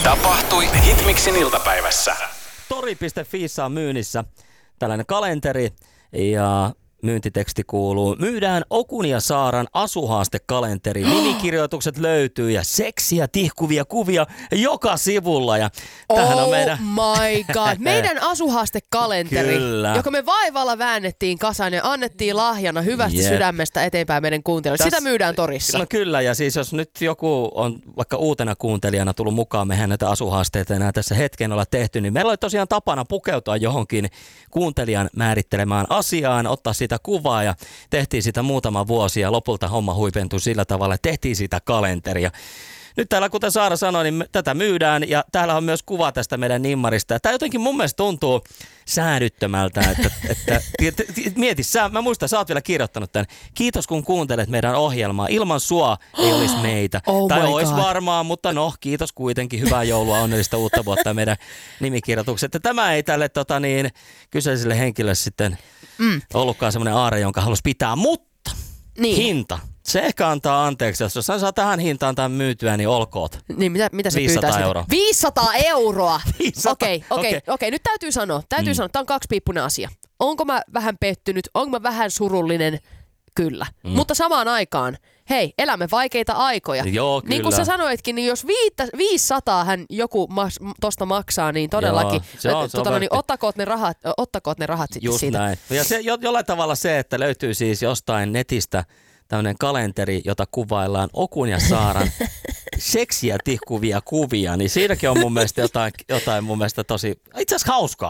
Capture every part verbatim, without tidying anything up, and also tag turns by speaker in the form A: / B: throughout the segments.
A: Tapahtui Hitmixin iltapäivässä.
B: Tori piste fiissä on myynnissä tällainen kalenteri ja myyntiteksti kuuluu: myydään Okuniasaaran asuhaastekalenteri. Nimikirjoitukset löytyy ja seksiä tihkuvia kuvia joka sivulla. Ja tämähän
C: oh
B: on meidän...
C: my god. Meidän asuhaastekalenteri,
B: Kyllä.
C: joka me vaivalla väännettiin kasaan ja annettiin lahjana hyvästä
B: Jep.
C: sydämestä eteenpäin meidän kuuntelijoille. Sitä
B: Täs-
C: myydään torissa.
B: No kyllä, ja siis jos nyt joku on vaikka uutena kuuntelijana tullut mukaan, mehän näitä asuhaasteita enää tässä hetken olla tehty, niin meillä oli tosiaan tapana pukeutua johonkin kuuntelijan määrittelemään asiaan, ottaa siitä kuvaa ja tehtiin sitä muutama vuosi ja lopulta homma huipentui sillä tavalla, että tehtiin sitä kalenteria. Nyt täällä, kuten Saara sanoi, niin tätä myydään ja täällä on myös kuva tästä meidän nimmarista. Tämä jotenkin mun mielestä tuntuu säädyttömältä, että, että mieti, sä, mä muistan, sä oot vielä kirjoittanut tämän. Kiitos kun kuuntelet meidän ohjelmaa. Ilman sua ei olisi meitä.
C: Oh
B: tai
C: my
B: olisi
C: God.
B: varmaan, mutta no, kiitos kuitenkin. Hyvää joulua, onnellista uutta vuotta meidän nimikirjoitukset. Ja tämä ei tälle tota, niin, kyseiselle henkilölle sitten mm. ollutkaan semmoinen aare, jonka halusi pitää, mutta
C: Niin.
B: hinta. Se ehkä antaa anteeksi, jos hän saa tähän hintaan tämän myytyä, niin olkoot.
C: Niin, mitä, mitä se
B: viisisataa
C: pyytää?
B: euroa.
C: viisisataa euroa!
B: viisisataa,
C: Okei, okei,
B: okei.
C: okei. Nyt täytyy sanoa, täytyy mm. sanoa, tämä on kaksipiippunen asia. Onko mä vähän pettynyt, onko mä vähän surullinen? Kyllä. Mm. Mutta samaan aikaan, hei, elämme vaikeita aikoja.
B: Joo,
C: niin kuin
B: kyllä.
C: sä sanoitkin, niin jos viittä, viisisataa hän joku mas, tosta maksaa, niin todellakin,
B: Joo, se on- se on
C: tota, niin,
B: vähti.
C: ottakoot ne rahat, ottakoot ne rahat sitten
B: Just
C: siitä.
B: näin. Ja se, jo, jollain tavalla se, että löytyy siis jostain netistä tämmöinen kalenteri, jota kuvaillaan Okuniasaaran seksiä tihkuvia kuvia, niin siinäkin on mun mielestä jotain, jotain mun mielestä tosi, itse asiassa hauskaa.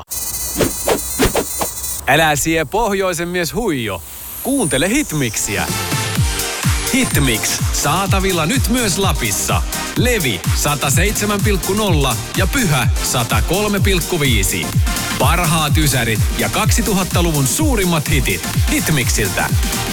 A: Älä sie pohjoisen mies huijo. Kuuntele Hitmixiä. Hitmix. Saatavilla nyt myös Lapissa. Levi sata seitsemän pilkku nolla ja Pyhä sata kolme pilkku viisi. Parhaat ysärit ja kaksituhattaluvun suurimmat hitit Hitmixiltä.